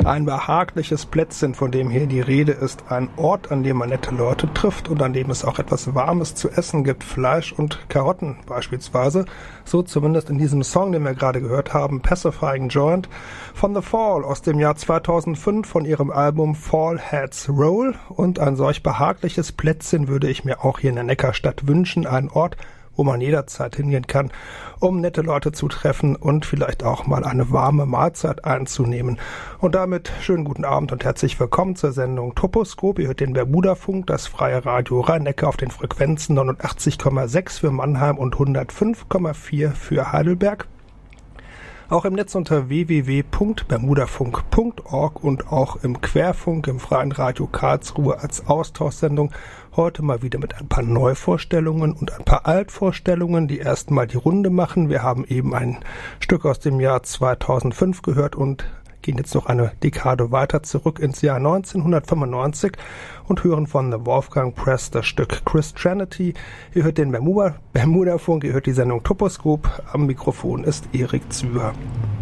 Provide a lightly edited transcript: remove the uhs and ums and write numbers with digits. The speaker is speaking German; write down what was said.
Ein behagliches Plätzchen, von dem hier die Rede ist, ein Ort, an dem man nette Leute trifft und an dem es auch etwas Warmes zu essen gibt, Fleisch und Karotten beispielsweise. So zumindest in diesem Song, den wir gerade gehört haben, Pacifying Joint von The Fall aus dem Jahr 2005 von ihrem Album Fall Heads Roll. Und ein solch behagliches Plätzchen würde ich mir auch hier in der Neckarstadt wünschen, ein Ort, wo man jederzeit hingehen kann, um nette Leute zu treffen und vielleicht auch mal eine warme Mahlzeit einzunehmen. Und damit schönen guten Abend und herzlich willkommen zur Sendung Toposkop. Ihr hört den Bermudafunk, das freie Radio Rhein-Neckar auf den Frequenzen 89,6 für Mannheim und 105,4 für Heidelberg. Auch im Netz unter www.bermudafunk.org und auch im Querfunk, im freien Radio Karlsruhe als Austauschsendung. Heute mal wieder mit ein paar Neuvorstellungen und ein paar Altvorstellungen, die erstmal die Runde machen. Wir haben eben ein Stück aus dem Jahr 2005 gehört und gehen jetzt noch eine Dekade weiter zurück ins Jahr 1995 und hören von The Wolfgang Press das Stück Christianity. Ihr hört den Bermudafunk, ihr hört die Sendung Toposkop. Am Mikrofon ist Erik Züger.